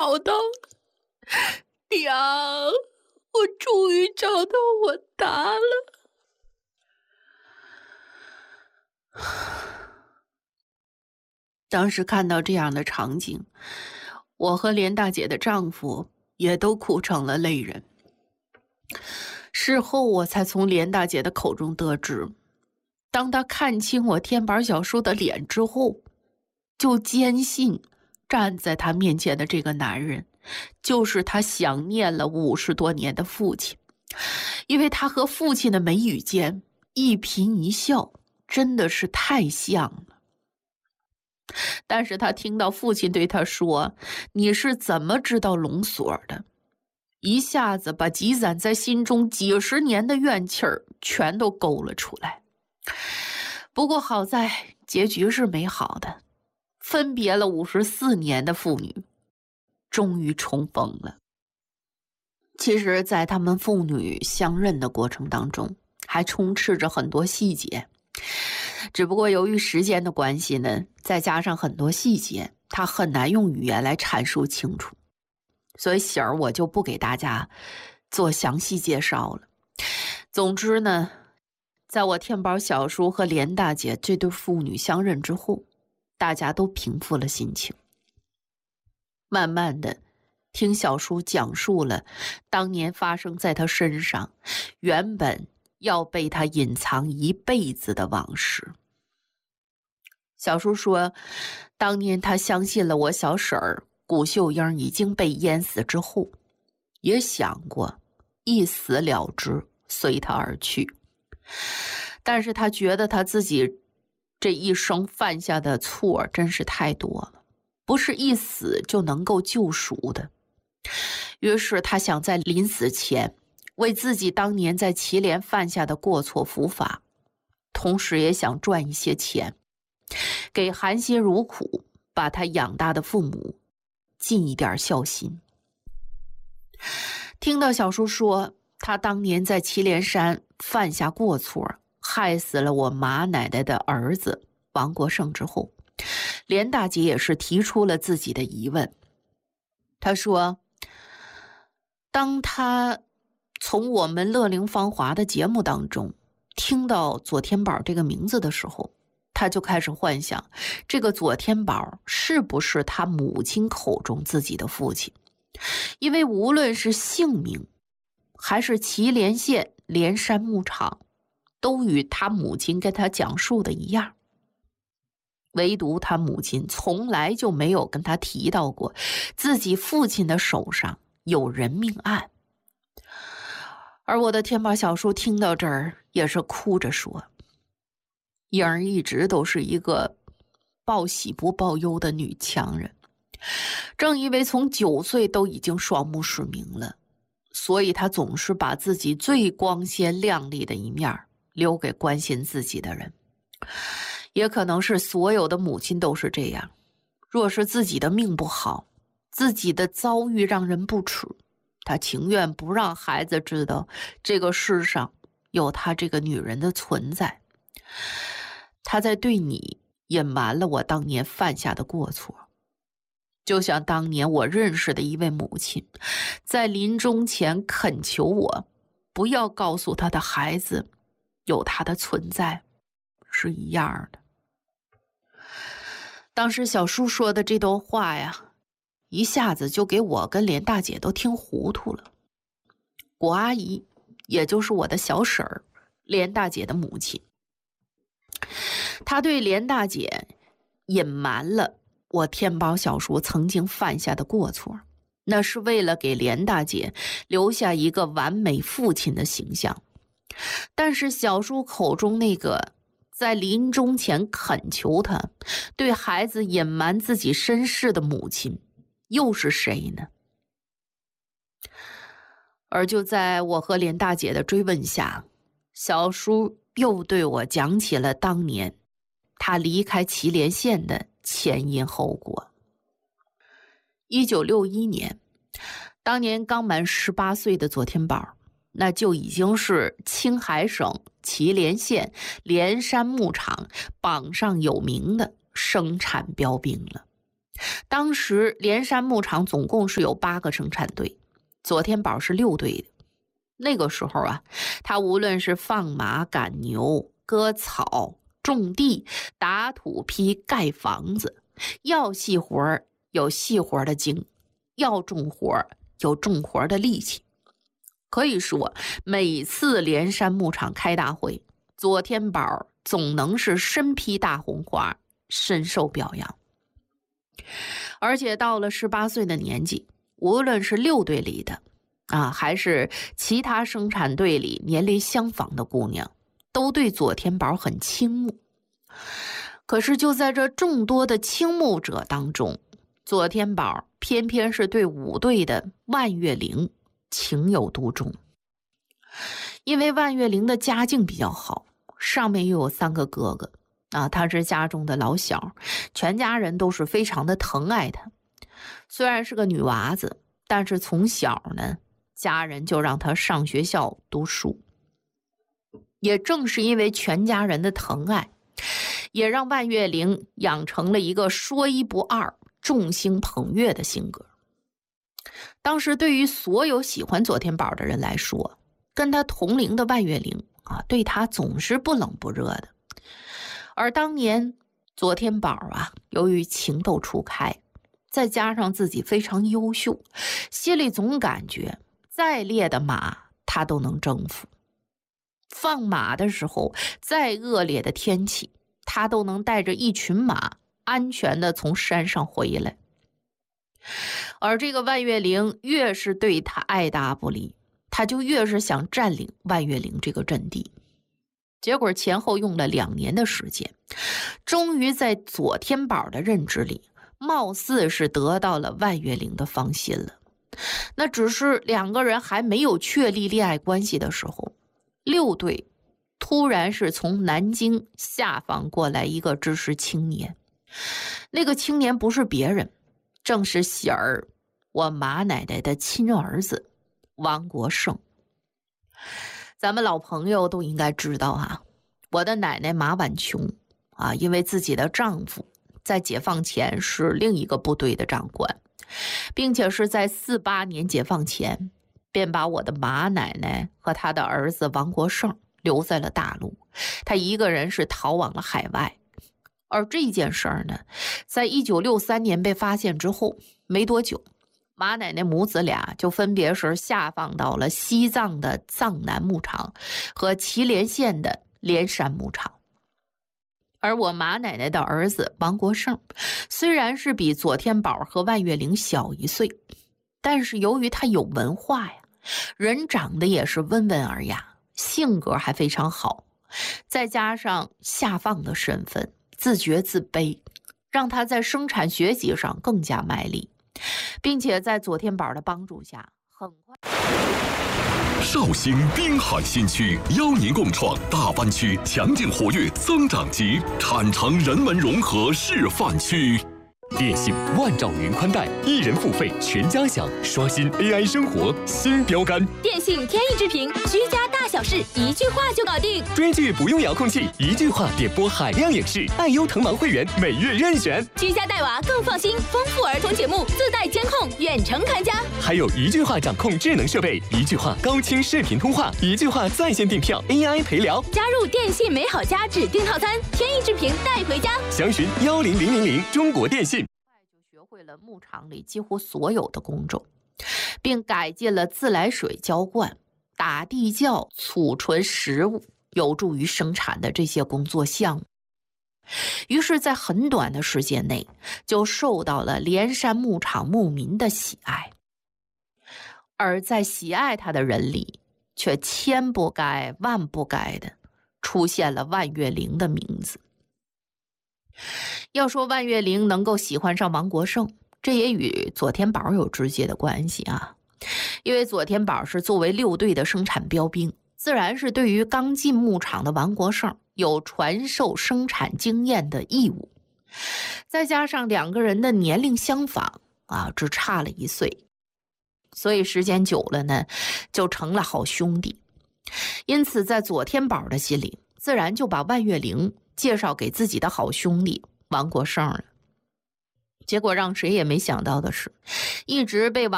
找到了，娘，我终于找到我达了。当时看到这样的场景，我和连大姐的丈夫也都哭成了泪人。事后我才从连大姐的口中得知，当她看清我天板小叔的脸之后，就坚信站在她面前的这个男人就是她想念了50多年的父亲，因为他和父亲的眉宇间一颦一笑真的是太像了。但是他听到父亲对他说：“你是怎么知道龙锁的？”一下子把积攒在心中几十年的怨气儿全都勾了出来。不过好在结局是美好的，分别了54年的父女终于重逢了。其实在他们父女相认的过程当中，还充斥着很多细节，只不过由于时间的关系呢，再加上很多细节他很难用语言来阐述清楚，所以喜儿我就不给大家做详细介绍了。总之呢，在我天宝小叔和连大姐这对父女相认之后，大家都平复了心情，慢慢的听小叔讲述了当年发生在他身上原本要被他隐藏一辈子的往事。小叔说，当年他相信了我小婶儿谷秀英已经被淹死之后，也想过一死了之，随他而去。但是他觉得他自己这一生犯下的错真是太多了，不是一死就能够救赎的。于是他想在临死前为自己当年在祁连犯下的过错伏法，同时也想赚一些钱，给含辛茹苦把他养大的父母尽一点孝心。听到小叔说他当年在祁连山犯下过错，害死了我马奶奶的儿子王国胜之后，连大姐也是提出了自己的疑问。她说，当他从我们乐龄芳华的节目当中听到左天宝这个名字的时候，他就开始幻想这个左天宝是不是他母亲口中自己的父亲，因为无论是姓名还是祁连县连山牧场都与他母亲跟他讲述的一样，唯独他母亲从来就没有跟他提到过自己父亲的手上有人命案。而我的天宝小叔听到这儿也是哭着说，英儿一直都是一个报喜不报忧的女强人，正因为从9岁都已经双目失明了，所以她总是把自己最光鲜亮丽的一面留给关心自己的人。也可能是所有的母亲都是这样，若是自己的命不好，自己的遭遇让人不齿，她情愿不让孩子知道这个世上有她这个女人的存在。她在对你隐瞒了我当年犯下的过错，就像当年我认识的一位母亲在临终前恳求我不要告诉她的孩子有她的存在是一样的。当时小叔说的这段话呀，一下子就给我跟连大姐都听糊涂了。果阿姨，也就是我的小婶儿，连大姐的母亲，她对连大姐隐瞒了我天宝小叔曾经犯下的过错，那是为了给连大姐留下一个完美父亲的形象。但是小叔口中那个在临终前恳求他对孩子隐瞒自己身世的母亲又是谁呢？而就在我和连大姐的追问下，小叔又对我讲起了当年他离开祁连县的前因后果。1961年，当年刚满18岁的左天宝，那就已经是青海省祁连县连山牧场榜上有名的生产标兵了。 当时连山牧场总共是有8个生产队，佐天宝是6队的。那个时候啊，他无论是放马赶牛、割草、种地、打土坯、盖房子，要细活有细活的精，要重活有重活的力气。可以说，每次连山牧场开大会，佐天宝总能是身披大红花，深受表扬。而且到了18岁的年纪，无论是6队里的还是其他生产队里年龄相仿的姑娘，都对佐天宝很倾慕。可是就在这众多的倾慕者当中，佐天宝偏偏是对5队的万月玲情有独钟。因为万月玲的家境比较好，上面又有3个哥哥她是家中的老小，全家人都是非常的疼爱她。虽然是个女娃子，但是从小呢，家人就让她上学校读书。也正是因为全家人的疼爱，也让万月玲养成了一个说一不二、众星捧月的性格。当时对于所有喜欢佐天宝的人来说，跟他同龄的万月玲对他总是不冷不热的。而当年佐天宝由于情窦初开，再加上自己非常优秀，心里总感觉再烈的马他都能征服。放马的时候，再恶劣的天气，他都能带着一群马安全的从山上回来。而这个万月玲越是对他爱答不理，他就越是想占领万月玲这个阵地。结果前后用了2年的时间，终于在佐天宝的认知里，貌似是得到了万月玲的芳心了。那只是2个人还没有确立恋爱关系的时候，6队突然是从南京下放过来一个知识青年。那个青年不是别人，正是喜儿，我马奶奶的亲儿子王国胜。咱们老朋友都应该知道我的奶奶马婉琼因为自己的丈夫在解放前是另一个部队的长官，并且是在48年解放前便把我的马奶奶和他的儿子王国胜留在了大陆，他一个人是逃往了海外。而这件事儿呢，在1963年被发现之后没多久，马奶奶母子俩就分别是下放到了西藏的藏南牧场和祁连县的连山牧场。而我马奶奶的儿子王国胜虽然是比佐天宝和万月玲小1岁，但是由于他有文化人长得也是温文尔雅，性格还非常好，再加上下放的身份，自觉自卑，让他在生产学习上更加卖力，并且在佐天宝的帮助下，很快。 绍兴滨海新区邀您共创大湾区强劲活跃增长极产城人文融合示范区。电信万兆云宽带，1人付费全家享，刷新 AI 生活新标杆。 电信天翼之屏，居家大小事1句话就搞定。 追剧不用遥控器，1句话点播海量影视，爱优腾芒会员每月任选。 居家带娃更放心，丰富儿童节目自带监控，远程看家。 还有1句话掌控智能设备，1句话高清视频通话，1句话在线订票 ，AI 陪聊。 加入电信美好家指定套餐，天翼之屏带回家。 详询10000中国电信。 就学会了牧场里几乎所有的工种，并改进了自来水浇灌、打地窖、储存食物，有助于生产的这些工作项目。于是在很短的时间内就受到了连山牧场牧民的喜爱。而在喜爱他的人里，却千不该万不该的出现了万月玲的名字。要说万月玲能够喜欢上王国胜，这也与佐天宝有直接的关系因为佐天宝是作为6队的生产标兵，自然是对于刚进牧场的王国胜有传授生产经验的义务。再加上2个人的年龄相仿只差了1岁，所以时间久了呢，就成了好兄弟。因此在佐天宝的心里，自然就把万月玲介绍给自己的好兄弟王国胜了。 结果让谁也没想到的是，一直被网